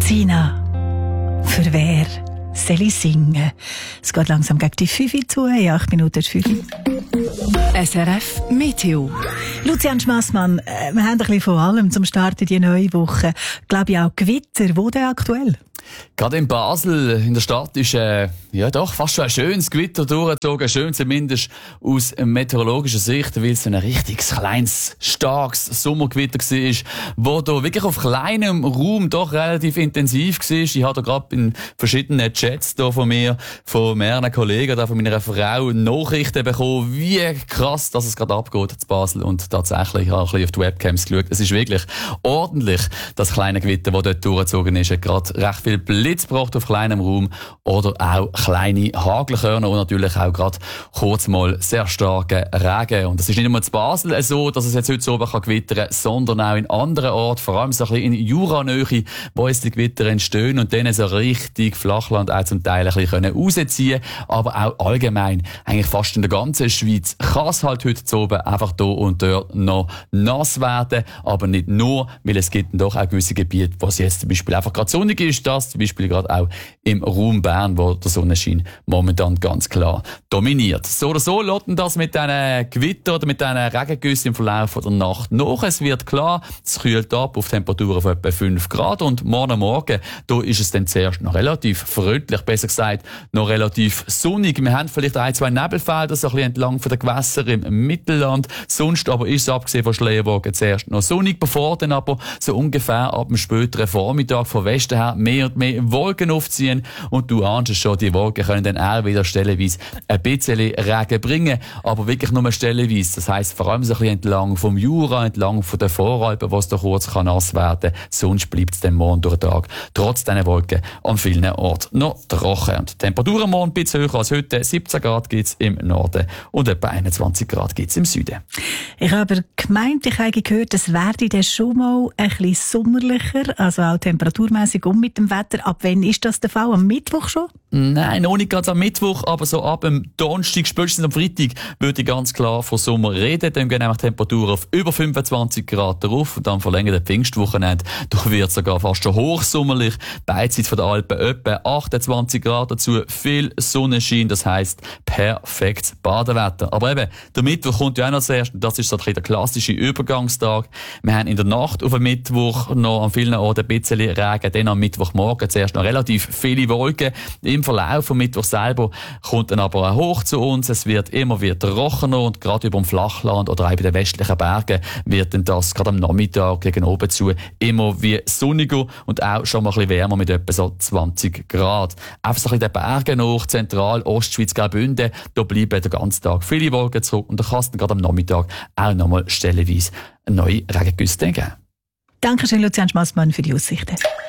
Sina, für wer soll ich singen? Es geht langsam gegen die 5 zu, 8 Minuten 5. SRF Meteo. Lucian Schmassmann, wir haben ein bisschen von allem zum Start in die neue Woche. Glaube ich auch Gewitter. Wo denn aktuell? Gerade in Basel, in der Stadt, ist doch fast schon ein schönes Gewitter durchgezogen. Schön zumindest aus meteorologischer Sicht, weil es ein richtig kleines, starkes Sommergewitter war, wo da wirklich auf kleinem Raum doch relativ intensiv war. Ich habe da gerade in verschiedenen Chats da von mir, von mehreren Kollegen, da von meiner Frau Nachrichten bekommen, wie krass, dass es gerade abgeht in Basel. Und tatsächlich, ich habe ein bisschen auf die Webcams geschaut. Es ist wirklich ordentlich, das kleine Gewitter, das dort durchgezogen ist. Hat gerade recht viel Blitz gebracht auf kleinem Raum oder auch kleine Hagelkörner und natürlich auch gerade kurz mal sehr starke Regen. Und es ist nicht nur in Basel so, dass es jetzt heute so oben gewittern kann, sondern auch in anderen Orten, vor allem so ein bisschen in Juranähe, wo jetzt die Gewitter entstehen und dann so richtig Flachland auch zum Teil ein bisschen rausziehen können. Aber auch allgemein, eigentlich fast in der ganzen Schweiz, kann es halt heute so oben einfach hier und dort noch nass werden. Aber nicht nur, weil es gibt doch auch gewisse Gebiete, wo es jetzt zum Beispiel einfach gerade sonnig ist, das zum Beispiel gerade auch im Raum Bern, wo der Sonnenschein momentan ganz klar dominiert. So oder so lässt das mit diesen Gewitter oder mit diesen Regengüssen im Verlauf der Nacht nach. Es wird klar, es kühlt ab auf Temperaturen von etwa 5 Grad und Morgen, da ist es dann zuerst noch relativ freundlich, besser gesagt, noch relativ sonnig. Wir haben vielleicht 1-2 Nebelfelder so ein bisschen entlang von den Gewässern im Mittelland. Sonst aber ist es, abgesehen von Schleierwogen, zuerst noch sonnig, bevor dann aber so ungefähr ab dem späteren Vormittag von Westen her mehr und mehr Wolken aufziehen. Und du ahnst es schon, die Wolken können dann auch wieder stellenweise ein bisschen Regen bringen, aber wirklich nur stellenweise. Das heisst, vor allem so ein bisschen entlang vom Jura, entlang von den Voralpen, wo es da kurz nass werden kann. Sonst bleibt es dann morgen durch den Tag, trotz diesen Wolken, an vielen Orten noch trocken. Und die Temperaturen morgen ein bisschen höher als heute. 17 Grad gibt es im Norden und etwa 21 Grad gibt es im Süden. Ich habe aber gemeint, ich habe gehört, es werde dann schon mal ein bisschen sommerlicher, also auch temperaturmässig mit dem Wetter. Ab wann ist das der Fall? Am Mittwoch schon? Nein, noch nicht ganz am Mittwoch, aber so ab dem Donnerstag, spätestens am Freitag, würde ich ganz klar von Sommer reden. Dann gehen nämlich Temperaturen auf über 25 Grad drauf und dann verlängert der Pfingstwochenende. Da wird sogar fast schon hochsommerlich. Beidseits von den Alpen etwa 28 Grad dazu. Viel Sonnenschein, das heisst perfektes Badewetter. Aber eben, der Mittwoch kommt ja auch noch zuerst. Das ist so ein bisschen der klassische Übergangstag. Wir haben in der Nacht auf dem Mittwoch noch an vielen Orten ein bisschen Regen. Dann am Mittwochmorgen zuerst noch relativ viele Wolken. Im Verlauf vom Mittwoch selber kommt dann aber auch hoch zu uns. Es wird immer wieder trockener und gerade über dem Flachland oder auch bei den westlichen Bergen wird dann das gerade am Nachmittag gegen oben zu immer wie sonniger und auch schon mal ein bisschen wärmer mit etwa so 20 Grad. Einfach so ein bisschen den Bergen nach, Zentral-, Ostschweiz, Graubünden, da bleiben den ganzen Tag viele Wolken zurück und da kann es dann gerade am Nachmittag auch nochmal stellenweise neue Regengüsse geben. Dankeschön, Lucian Schmassmann, für die Aussichten.